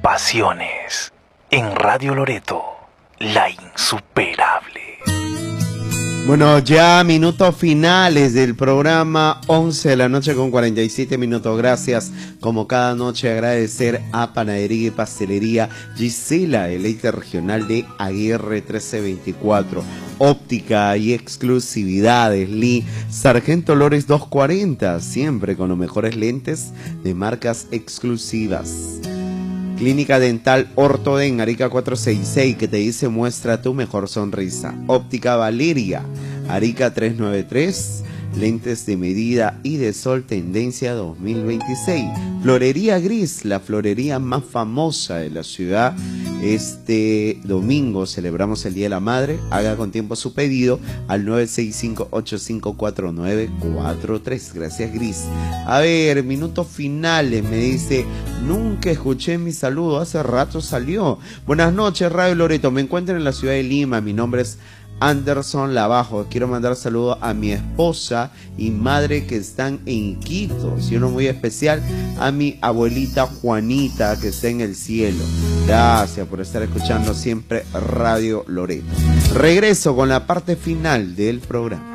pasiones. En Radio Loreto, la insuperable. Bueno, ya minutos finales del programa, 11 de la noche con 47 minutos. Gracias, como cada noche, agradecer a Panadería y Pastelería Gisela, el ente regional de Aguirre 1324. Óptica y exclusividades, Lee Sargento Lores 240, siempre con los mejores lentes de marcas exclusivas. Clínica Dental Ortoden, Arica 466, que te dice muestra tu mejor sonrisa. Óptica Valeria, Arica 393, lentes de medida y de sol tendencia 2026. Florería Gris, la florería más famosa de la ciudad. Este domingo celebramos el Día de la Madre. Haga con tiempo su pedido al 965-854943. Gracias, Gris. A ver, minutos finales, me dice, nunca escuché mi saludo, hace rato salió. Buenas noches, Radio Loreto, me encuentro en la ciudad de Lima, mi nombre es Anderson Lavajo. Quiero mandar saludos a mi esposa y madre que están en Quito, y uno muy especial a mi abuelita Juanita que está en el cielo. Gracias por estar escuchando siempre Radio Loreto. Regreso con la parte final del programa.